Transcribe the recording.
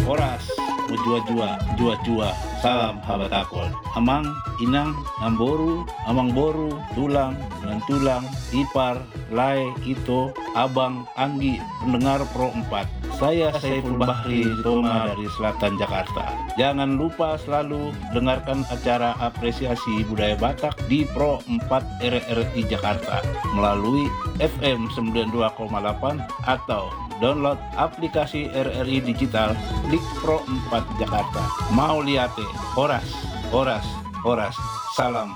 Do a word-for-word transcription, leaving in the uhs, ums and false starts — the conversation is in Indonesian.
Oras, Ujua-jua, jua-jua, salam habatakon. Amang, inang, namboru, amang boru, tulang, dan tulang, ipar, lai, ito, abang, anggi, pendengar Pro empat. Saya Saiful Bahri Toma dari Selatan Jakarta. Jangan lupa selalu dengarkan acara apresiasi budaya Batak di Pro empat R R I Jakarta melalui F M sembilan puluh dua koma delapan atau download aplikasi R R I Digital di Pro empat Jakarta. Mau liate, oras, oras, oras. Salam